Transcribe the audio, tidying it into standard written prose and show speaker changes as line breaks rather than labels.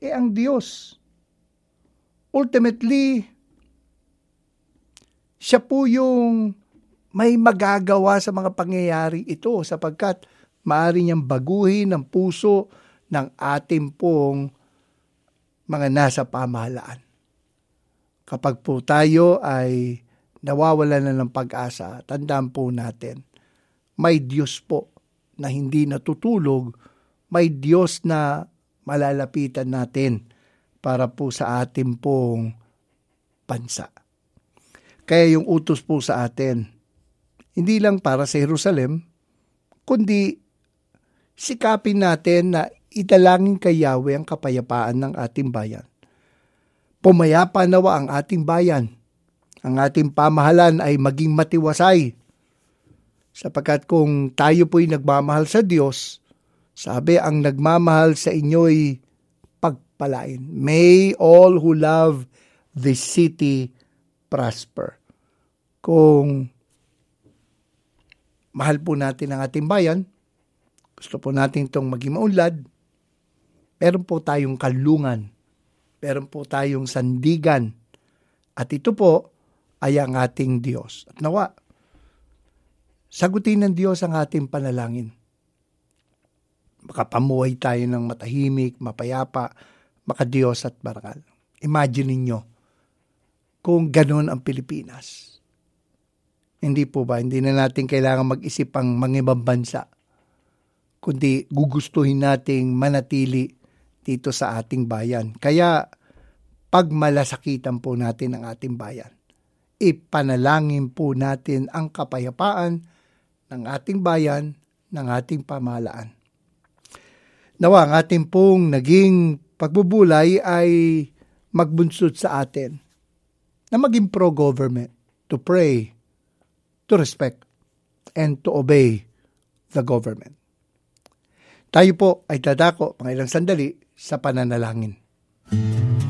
ang Diyos. Ultimately, siya po yung may magagawa sa mga pangyayari ito sapagkat maaari niyang baguhin ang puso ng ating pong mga nasa pamahalaan. Kapag po tayo ay nawawalan na ng pag-asa, tandaan po natin, may Diyos po na hindi natutulog, may Diyos na malalapitan natin para po sa ating pong bansa. Kaya yung utos po sa atin, hindi lang para sa Jerusalem, kundi sikapin natin na italangin kay Yahweh ang kapayapaan ng ating bayan. Pumayapa nawa ang ating bayan. Ang ating pamahalan ay maging matiwasay. Sapagkat kung tayo po'y nagmamahal sa Diyos, sabi ang nagmamahal sa inyo'y pagpalain. May all who love this city prosper. Kung mahal po natin ang ating bayan, gusto po natin itong maging maunlad, meron po tayong kalungan, meron po tayong sandigan, at ito po ay ang ating Diyos. At nawa, sagutin ng Diyos ang ating panalangin. Makapamuhay tayo ng matahimik, mapayapa, makadiyos at marangal. Imagine ninyo kung ganun ang Pilipinas. Hindi po ba? Hindi na natin kailangan mag-isip ang mga ibang bansa, kundi gugustuhin nating manatili dito sa ating bayan. Kaya, pagmalasakitan po natin ang ating bayan, ipanalangin po natin ang kapayapaan ng ating bayan, ng ating pamahalaan. Nawa, ang ating pong naging pagbubulay ay magbunsod sa atin na maging pro-government, to pray, to respect, and to obey the government. Tayo po ay dadako mga ilang sandali sa pananalangin.